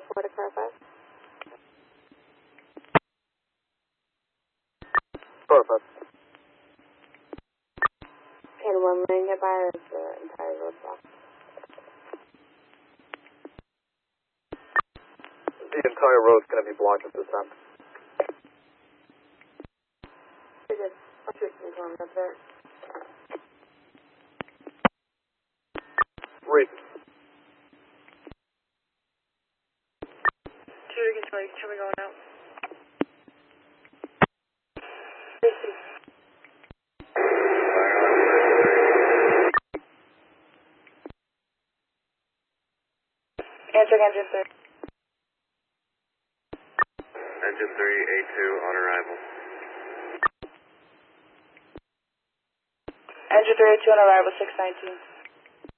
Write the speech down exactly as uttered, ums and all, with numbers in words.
four to clarify. four five. Can one lane get by or is the entire road blocked? The entire road's going to be blocked at this time. Because I'll shoot some going up there. Read. Two to control, you can tell me going out. Answering engine three. Engine three, A two on arrival. Engine three, A two on arrival, six nineteen.